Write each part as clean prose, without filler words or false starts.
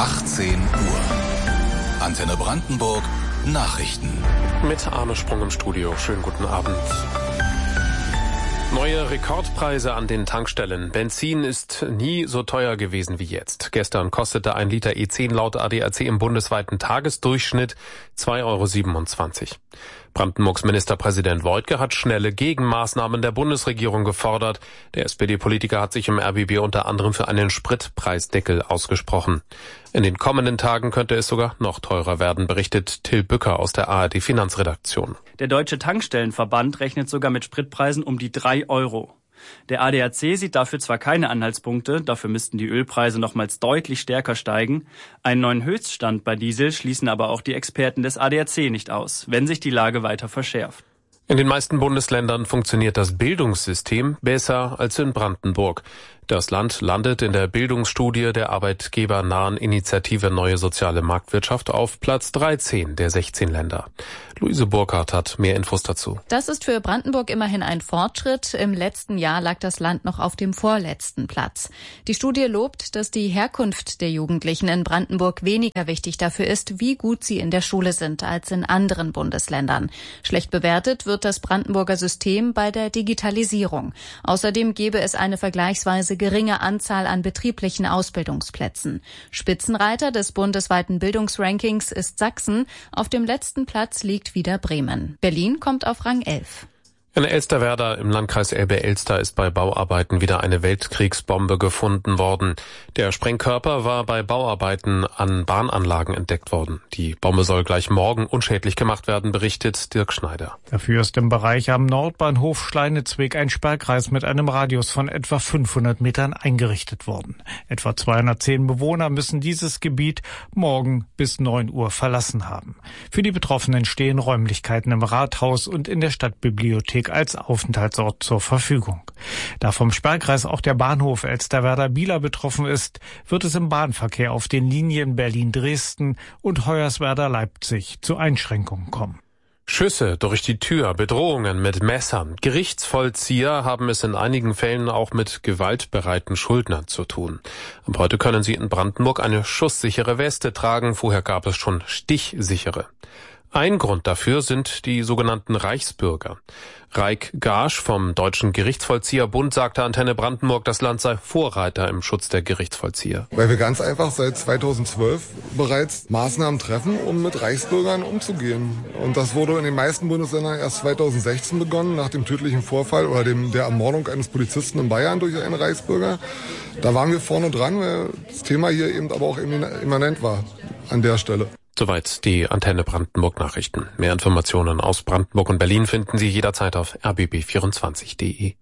18 Uhr. Antenne Brandenburg Nachrichten. Mit Arne Sprung im Studio. Schönen guten Abend. Neue Rekordpreise an den Tankstellen. Benzin ist nie so teuer gewesen wie jetzt. Gestern kostete ein Liter E10 laut ADAC im bundesweiten Tagesdurchschnitt 2,27 €. Brandenburgs Ministerpräsident Woidke hat schnelle Gegenmaßnahmen der Bundesregierung gefordert. Der SPD-Politiker hat sich im RBB unter anderem für einen Spritpreisdeckel ausgesprochen. In den kommenden Tagen könnte es sogar noch teurer werden, berichtet Till Bücker aus der ARD-Finanzredaktion. Der Deutsche Tankstellenverband rechnet sogar mit Spritpreisen um die 3 €. Der ADAC sieht dafür zwar keine Anhaltspunkte, dafür müssten die Ölpreise nochmals deutlich stärker steigen. Einen neuen Höchststand bei Diesel schließen aber auch die Experten des ADAC nicht aus, wenn sich die Lage weiter verschärft. In den meisten Bundesländern funktioniert das Bildungssystem besser als in Brandenburg. Das Land landet in der Bildungsstudie der arbeitgebernahen Initiative Neue Soziale Marktwirtschaft auf Platz 13 der 16 Länder. Luise Burkhardt hat mehr Infos dazu. Das ist für Brandenburg immerhin ein Fortschritt. Im letzten Jahr lag das Land noch auf dem vorletzten Platz. Die Studie lobt, dass die Herkunft der Jugendlichen in Brandenburg weniger wichtig dafür ist, wie gut sie in der Schule sind, als in anderen Bundesländern. Schlecht bewertet wird das Brandenburger System bei der Digitalisierung. Außerdem gäbe es eine vergleichsweise geringe Anzahl an betrieblichen Ausbildungsplätzen. Spitzenreiter des bundesweiten Bildungsrankings ist Sachsen. Auf dem letzten Platz liegt wieder Bremen. Berlin kommt auf Rang 11. In Elsterwerda im Landkreis Elbe-Elster ist bei Bauarbeiten wieder eine Weltkriegsbombe gefunden worden. Der Sprengkörper war bei Bauarbeiten an Bahnanlagen entdeckt worden. Die Bombe soll gleich morgen unschädlich gemacht werden, berichtet Dirk Schneider. Dafür ist im Bereich am Nordbahnhof Schleinezweg ein Sperrkreis mit einem Radius von etwa 500 Metern eingerichtet worden. Etwa 210 Bewohner müssen dieses Gebiet morgen bis 9 Uhr verlassen haben. Für die Betroffenen stehen Räumlichkeiten im Rathaus und in der Stadtbibliothek als Aufenthaltsort zur Verfügung. Da vom Sperrkreis auch der Bahnhof Elsterwerda-Bieler betroffen ist, wird es im Bahnverkehr auf den Linien Berlin-Dresden und Hoyerswerda-Leipzig zu Einschränkungen kommen. Schüsse durch die Tür, Bedrohungen mit Messern. Gerichtsvollzieher haben es in einigen Fällen auch mit gewaltbereiten Schuldnern zu tun. Ab heute können sie in Brandenburg eine schusssichere Weste tragen. Vorher gab es schon stichsichere. Ein Grund dafür sind die sogenannten Reichsbürger. Raik Gasch vom Deutschen Gerichtsvollzieherbund sagte Antenne Brandenburg, das Land sei Vorreiter im Schutz der Gerichtsvollzieher. Weil wir ganz einfach seit 2012 bereits Maßnahmen treffen, um mit Reichsbürgern umzugehen. Und das wurde in den meisten Bundesländern erst 2016 begonnen, nach dem tödlichen Vorfall oder der Ermordung eines Polizisten in Bayern durch einen Reichsbürger. Da waren wir vorne dran, weil das Thema hier eben aber auch immanent war an der Stelle. Soweit die Antenne Brandenburg Nachrichten. Mehr Informationen aus Brandenburg und Berlin finden Sie jederzeit auf rbb24.de.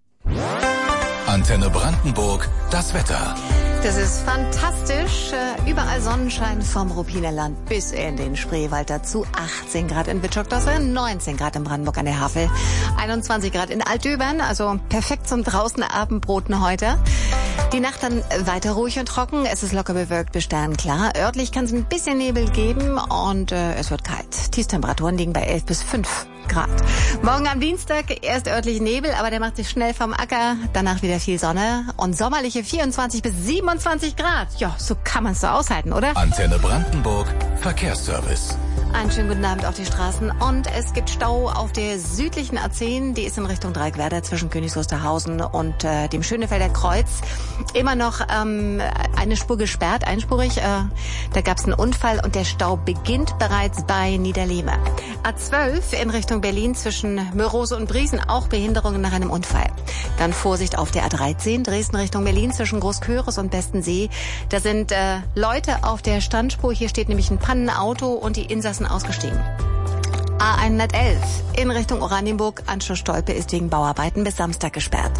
Antenne Brandenburg, das Wetter. Das ist fantastisch. Überall Sonnenschein vom Ruppiner Land bis in den Spreewald dazu. 18 Grad in Wittstock-Dossern, 19 Grad in Brandenburg an der Havel, 21 Grad in Altdöbern, also perfekt zum draußen Abendbroten heute. Die Nacht dann weiter ruhig und trocken. Es ist locker bewölkt bis sternklar. Örtlich kann es ein bisschen Nebel geben und es wird kalt. Tiefstemperaturen liegen bei 11 bis 5 Grad. Morgen am Dienstag erst örtlich Nebel, aber der macht sich schnell vom Acker. Danach wieder viel Sonne und sommerliche 24 bis 27 Grad. Ja, so kann man es so aushalten, oder? Antenne Brandenburg, Verkehrsservice. Einen schönen guten Abend auf die Straßen. Und es gibt Stau auf der südlichen A10. Die ist in Richtung Dreieckwerder zwischen Königs Wusterhausen und dem Schönefelder Kreuz. Immer noch eine Spur gesperrt, einspurig. Da gab es einen Unfall und der Stau beginnt bereits bei Niederlehme. A12 in Richtung Berlin zwischen Mörose und Briesen. Auch Behinderungen nach einem Unfall. Dann Vorsicht auf der A13 Dresden Richtung Berlin zwischen Großköris und Bestensee. Da sind Leute auf der Standspur. Hier steht nämlich ein Pannenauto und die Insassen ausgestiegen. A111 in Richtung Oranienburg, Anschluss Stolpe ist wegen Bauarbeiten bis Samstag gesperrt.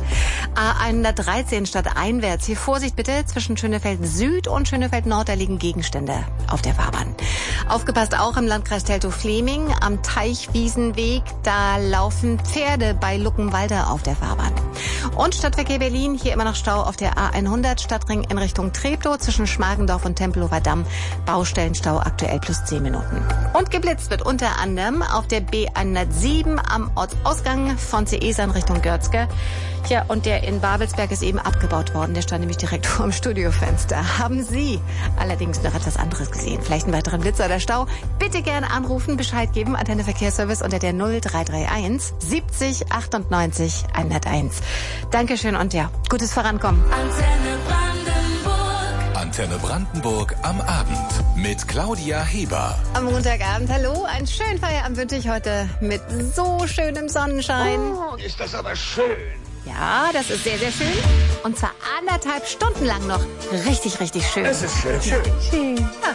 A113 stadteinwärts, hier Vorsicht bitte, zwischen Schönefeld Süd und Schönefeld Nord, da liegen Gegenstände auf der Fahrbahn. Aufgepasst auch im Landkreis Teltow-Fleming, am Teichwiesenweg, da laufen Pferde bei Luckenwalde auf der Fahrbahn. Und Stadtverkehr Berlin, hier immer noch Stau auf der A100 Stadtring in Richtung Treptow zwischen Schmargendorf und Tempelhofer Damm. Baustellenstau aktuell plus 10 Minuten. Und geblitzt wird unter anderem auf der B107 am Ortsausgang von Ceesa in Richtung Görzge. Ja, und der in Babelsberg ist eben abgebaut worden. Der stand nämlich direkt vor dem Studiofenster. Haben Sie allerdings noch etwas anderes gesehen? Vielleicht einen weiteren Blitzer oder Stau? Bitte gerne anrufen, Bescheid geben. Antenne Verkehrsservice unter der 0331 70 98 101. Dankeschön und ja, gutes Vorankommen. Antenne Brandenburg am Abend mit Claudia Heber. Am Montagabend, hallo, einen schönen Feierabend wünsche ich heute mit so schönem Sonnenschein. Oh, ist das aber schön. Ja, das ist sehr, sehr schön. Und zwar 1,5 Stunden lang noch. Richtig, richtig schön. Es ist schön. Schön. Ja.